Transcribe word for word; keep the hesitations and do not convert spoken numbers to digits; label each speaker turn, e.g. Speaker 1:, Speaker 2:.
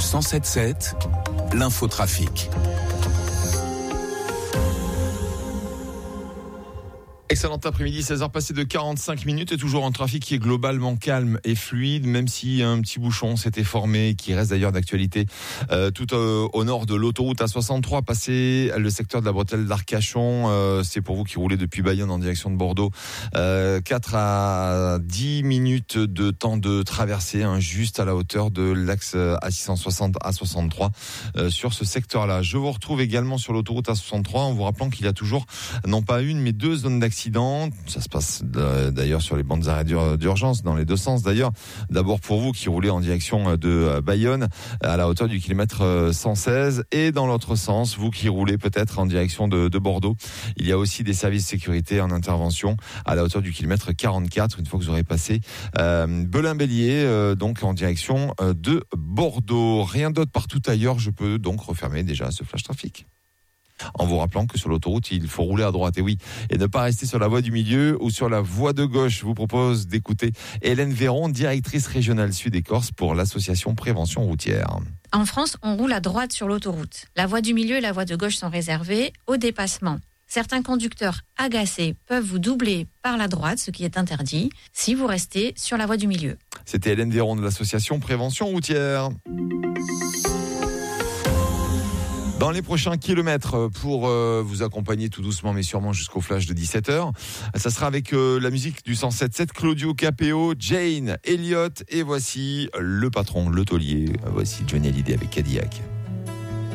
Speaker 1: cent sept sept, l'infotrafic.
Speaker 2: Excellent après-midi, seize heures passées de quarante-cinq minutes et toujours un trafic qui est globalement calme et fluide, même si un petit bouchon s'était formé, qui reste d'ailleurs d'actualité euh, tout euh, au nord de l'autoroute A soixante-trois, passé le secteur de la bretelle d'Arcachon. Euh, c'est pour vous qui roulez depuis Bayonne en direction de Bordeaux. Euh, quatre à dix minutes de temps de traversée, hein, juste à la hauteur de l'axe A six cent soixante A soixante-trois euh, sur ce secteur-là. Je vous retrouve également sur l'autoroute A soixante-trois en vous rappelant qu'il y a toujours non pas une mais deux zones d'accident. Ça se passe d'ailleurs sur les bandes d'arrêt d'urgence, dans les deux sens d'ailleurs. D'abord pour vous qui roulez en direction de Bayonne, à la hauteur du kilomètre cent seize, et dans l'autre sens, vous qui roulez peut-être en direction de, de Bordeaux. Il y a aussi des services de sécurité en intervention à la hauteur du kilomètre quarante-quatre, une fois que vous aurez passé euh, Belin-Bélier, euh, donc en direction de Bordeaux. Rien d'autre partout ailleurs, je peux donc refermer déjà ce flash trafic. En vous rappelant que sur l'autoroute, il faut rouler à droite, et oui, et ne pas rester sur la voie du milieu ou sur la voie de gauche. Je vous propose d'écouter Hélène Véron, directrice régionale Sud et Corse pour l'association Prévention Routière.
Speaker 3: En France, on roule à droite sur l'autoroute. La voie du milieu et la voie de gauche sont réservées au dépassement. Certains conducteurs agacés peuvent vous doubler par la droite, ce qui est interdit, si vous restez sur la voie du milieu.
Speaker 2: C'était Hélène Véron de l'association Prévention Routière. Dans les prochains kilomètres, pour euh, vous accompagner tout doucement mais sûrement jusqu'au flash de dix-sept heures, ça sera avec euh, la musique du cent sept sept, Claudio Capéo, Jane, Elliott, et voici le patron, le taulier, voici Johnny Hallyday avec Cadillac.